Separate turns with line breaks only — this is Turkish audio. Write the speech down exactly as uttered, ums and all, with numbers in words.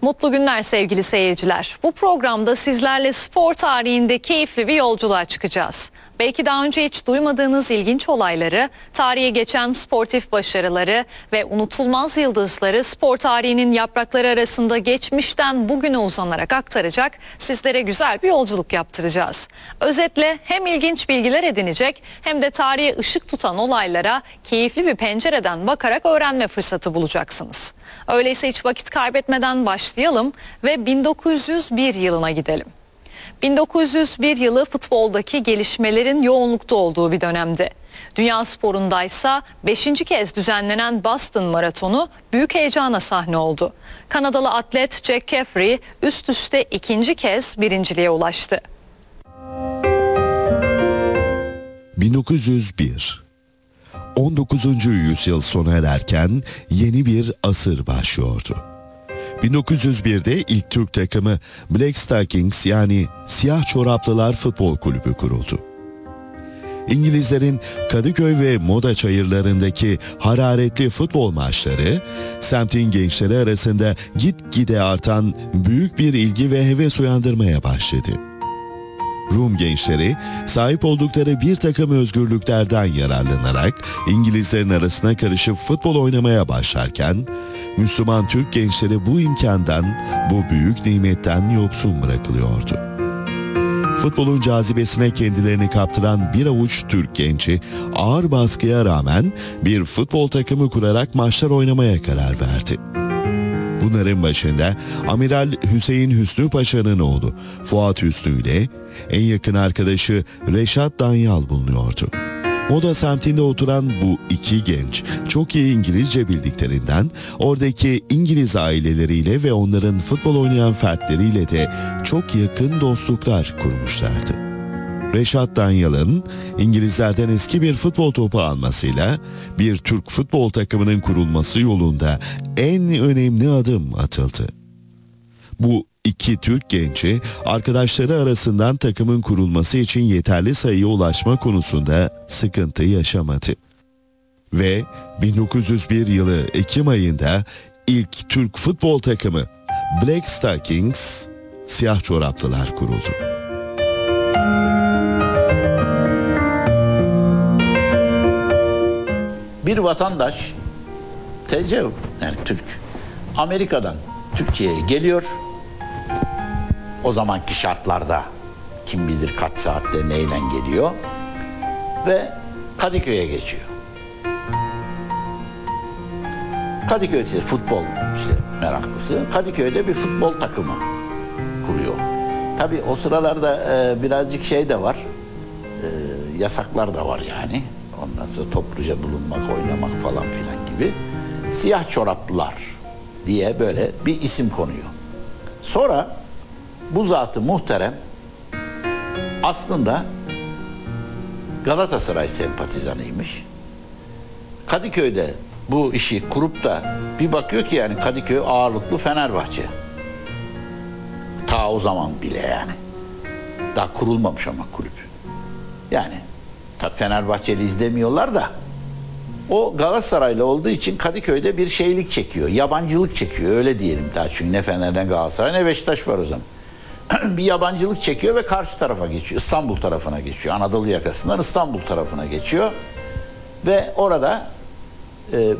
Mutlu günler sevgili seyirciler. Bu programda sizlerle spor tarihinde keyifli bir yolculuğa çıkacağız. Belki daha önce hiç duymadığınız ilginç olayları, tarihe geçen sportif başarıları ve unutulmaz yıldızları spor tarihinin yaprakları arasında geçmişten bugüne uzanarak aktaracak, sizlere güzel bir yolculuk yaptıracağız. Özetle hem ilginç bilgiler edinecek hem de tarihe ışık tutan olaylara keyifli bir pencereden bakarak öğrenme fırsatı bulacaksınız. Öyleyse hiç vakit kaybetmeden başlayalım ve bin dokuz yüz bir yılına gidelim. bin dokuz yüz bir yılı futboldaki gelişmelerin yoğunlukta olduğu bir dönemdi. Dünya sporundaysa beşinci kez düzenlenen Boston Maratonu büyük heyecana sahne oldu. Kanadalı atlet Jack Caffrey üst üste ikinci kez birinciliğe ulaştı.
bin dokuz yüz bir on dokuzuncu yüzyıl sona ererken yeni bir asır başlıyordu. bin dokuz yüz birde ilk Türk takımı Black Stockings yani Siyah Çoraplılar Futbol Kulübü kuruldu. İngilizlerin Kadıköy ve Moda çayırlarındaki hararetli futbol maçları, semtin gençleri arasında gitgide artan büyük bir ilgi ve heves uyandırmaya başladı. Rum gençleri sahip oldukları bir takım özgürlüklerden yararlanarak İngilizlerin arasına karışıp futbol oynamaya başlarken, Müslüman Türk gençleri bu imkandan, bu büyük nimetten yoksun bırakılıyordu. Futbolun cazibesine kendilerini kaptıran bir avuç Türk genci ağır baskıya rağmen bir futbol takımı kurarak maçlar oynamaya karar verdi. Bunların başında Amiral Hüseyin Hüsnü Paşa'nın oğlu Fuat Hüsnü ile en yakın arkadaşı Reşat Danyal bulunuyordu. Moda semtinde oturan bu iki genç çok iyi İngilizce bildiklerinden oradaki İngiliz aileleriyle ve onların futbol oynayan fertleriyle de çok yakın dostluklar kurmuşlardı. Reşat Danyal'ın İngilizlerden eski bir futbol topu almasıyla bir Türk futbol takımının kurulması yolunda en önemli adım atıldı. Bu iki Türk genci arkadaşları arasından takımın kurulması için yeterli sayıya ulaşma konusunda sıkıntı yaşamadı. Ve bin dokuz yüz bir yılı Ekim ayında ilk Türk futbol takımı Black Stockings, Siyah Çoraplılar kuruldu.
Bir vatandaş, T C yani Türk, Amerika'dan Türkiye'ye geliyor. O zamanki şartlarda kim bilir kaç saatte neyle geliyor ve Kadıköy'e geçiyor. Kadıköy işte futbol işte meraklısı. Kadıköy'de bir futbol takımı kuruyor. Tabii o sıralarda e, birazcık şey de var, e, yasaklar da var yani. Ondan sonra topluca bulunmak, oynamak falan filan gibi. Siyah Çoraplılar diye böyle bir isim konuyor. Sonra bu zat-ı muhterem aslında Galatasaray sempatizanıymış. Kadıköy'de bu işi kurup da bir bakıyor ki yani Kadıköy ağırlıklı Fenerbahçe. Ta o zaman bile yani. Daha kurulmamış ama kulüp. Yani tabii Fenerbahçeli izlemiyorlar da o Galatasaraylı olduğu için Kadıköy'de bir şeylik çekiyor. Yabancılık çekiyor öyle diyelim daha çünkü ne Fener'den Galatasaray ne Beşiktaş var o zaman. Bir yabancılık çekiyor ve karşı tarafa geçiyor. İstanbul tarafına geçiyor. Anadolu yakasından İstanbul tarafına geçiyor. Ve orada e,